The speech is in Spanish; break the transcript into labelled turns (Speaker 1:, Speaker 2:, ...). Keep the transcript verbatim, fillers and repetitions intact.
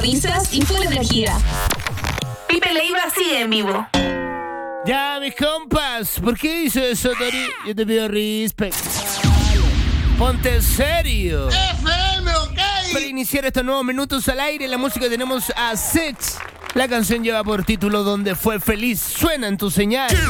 Speaker 1: risas y full energía. Pipe Leiva sigue en vivo.
Speaker 2: Ya, mis compas, ¿por qué hizo eso, Tori? Yo te pido respeto. Ponte serio.
Speaker 3: F M, ok.
Speaker 2: Para iniciar estos nuevos minutos al aire, la música tenemos a Sech. La canción lleva por título Donde fue feliz. Suena en tu señal.